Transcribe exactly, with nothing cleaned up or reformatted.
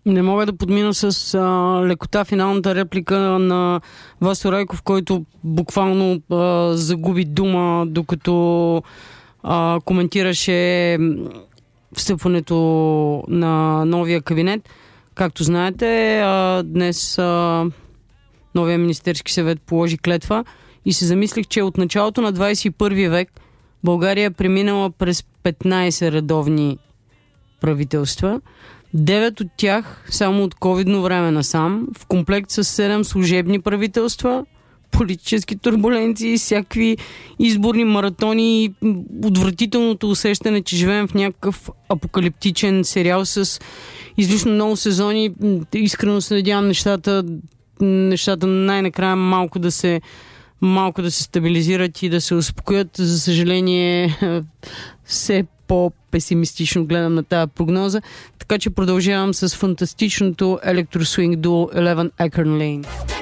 Не мога да подмина с а, лекота финалната реплика на Васо Райков, който буквално а, загуби дума, докато а, коментираше встъпването на новия кабинет. Както знаете, а, днес а, новия Министерски съвет положи клетва и се замислих, че от началото на двадесет и първи век България е преминала през петнадесет редовни правителства. Девет от тях само от ковидно време насам, в комплект с седем служебни правителства, политически турбуленции, всякакви изборни маратони и отвратителното усещане, че живеем в някакъв апокалиптичен сериал с излишно много сезони. Искрено се надявам нещата, нещата най-накрая малко да се малко да се стабилизират и да се успокоят. За съжаление, все по-песимистично гледам на тази прогноза. Така че продължавам с фантастичното електросвинг дуо Eleven Acorn Lane.